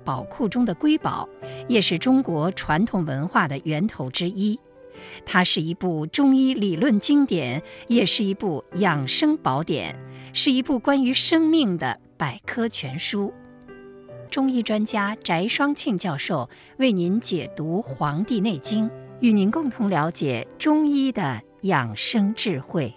宝库中的瑰宝，也是中国传统文化的源头之一。它是一部中医理论经典，也是一部养生宝典，是一部关于生命的百科全书。中医专家翟双庆教授为您解读《黄帝内经》，与您共同了解中医的养生智慧。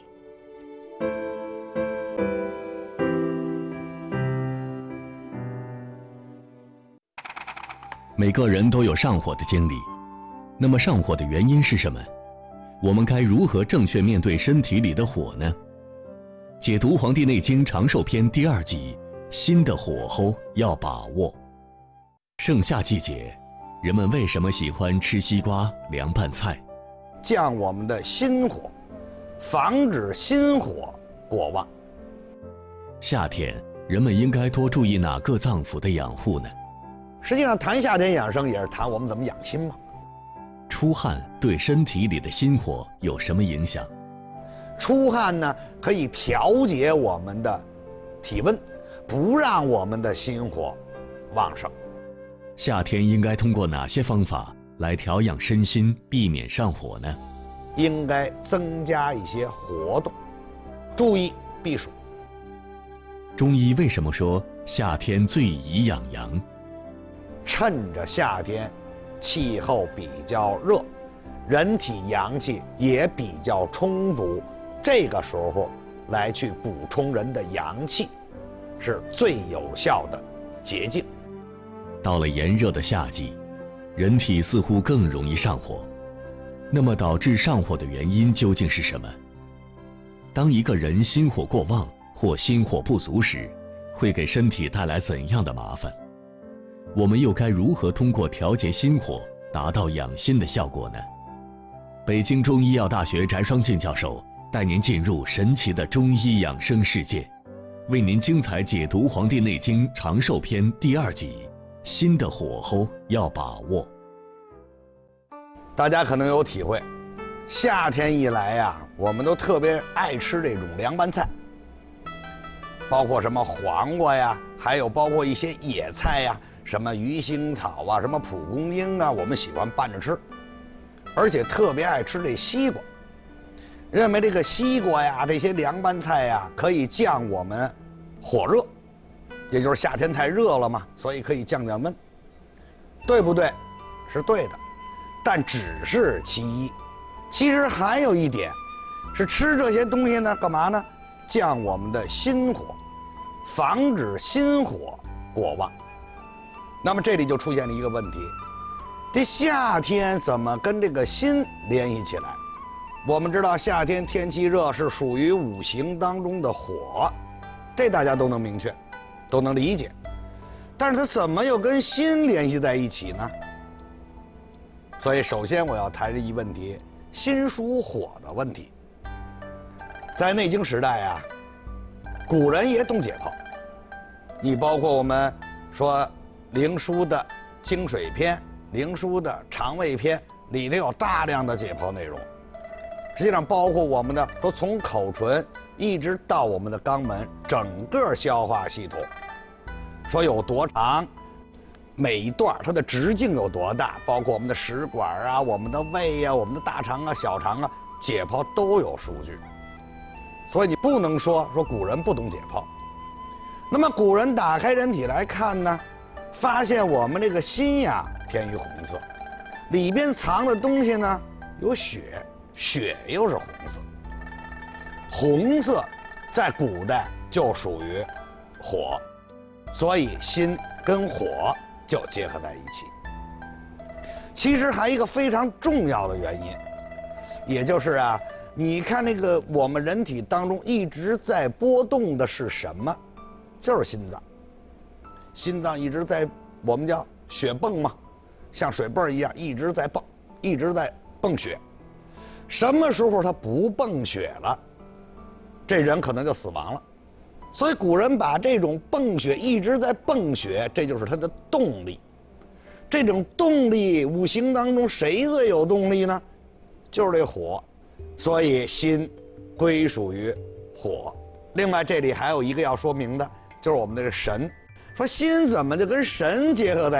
每个人都有上火的经历，那么上火的原因是什么？我们该如何正确面对身体里的火呢？解读《黄帝内经·长寿篇》第2集，心的火候要把握。盛夏季节，人们为什么喜欢吃西瓜、凉拌菜？ 降我们的心火，防止心火过旺。 夏天，人们应该多注意哪个脏腑的养护呢？ 实际上，谈夏天养生也是谈我们怎么养心嘛。 出汗对身体里的心火有什么影响？ 出汗呢，可以调节我们的体温，不让我们的心火旺盛。 夏天应该通过哪些方法来调养身心，避免上火呢？ 应该增加一些活动，注意避暑。 中医为什么说夏天最宜养阳？ 趁着夏天气候比较热，人体阳气也比较充足，这个时候来去补充人的阳气，是最有效的捷径。 到了炎热的夏季，人体似乎更容易上火。那么导致上火的原因究竟是什么？当一个人心火过旺或心火不足时，会给身体带来怎样的麻烦？我们又该如何通过调节心火达到养心的效果呢？北京中医药大学翟双庆教授带您进入神奇的中医养生世界，为您精彩解读《黄帝内经·长寿篇》第2集，心的火候要把握。 大家可能有体会，夏天一来呀，我们都特别爱吃这种凉拌菜，包括什么黄瓜呀，还有包括一些野菜呀，什么鱼腥草啊，什么蒲公英啊，我们喜欢拌着吃，而且特别爱吃这西瓜，认为这个西瓜呀，这些凉拌菜呀，可以降我们火热，也就是夏天太热了嘛，所以可以降降温，对不对？是对的，但只是其一。其实还有一点，是吃这些东西呢，干嘛呢？降我们的心火，防止心火过旺。那么这里就出现了一个问题，这夏天怎么跟这个心联系起来？我们知道夏天天气热是属于五行当中的火，这大家都能明确，都能理解。但是它怎么又跟心联系在一起呢？所以首先我要谈这一问题，心属火的问题。在内经时代啊，古人也懂解剖，你包括我们说灵枢的经水篇、灵枢的肠胃篇，里头有大量的解剖内容。实际上包括我们的说从口唇一直到我们的肛门，整个消化系统，说有多长，每一段它的直径有多大，包括我们的食管啊、我们的胃啊、我们的大肠啊、小肠啊，解剖都有数据。所以你不能说古人不懂解剖。那么古人打开人体来看呢，发现我们这个心呀偏于红色，里边藏的东西呢有血，血又是红色。红色在古代就属于火，所以心跟火就结合在一起。其实还有一个非常重要的原因，也就是啊，你看那个我们人体当中一直在波动的是什么？就是心脏。心脏一直在，我们叫血泵嘛，像水泵一样一直在泵，一直在泵血。什么时候它不泵血了，这人可能就死亡了。所以古人把这种泵血一直在泵血，这就是它的动力。这种动力，五行当中谁最有动力呢？就是这火。所以心归属于火。另外这里还有一个要说明的，就是我们的神。说心怎么就跟神结合在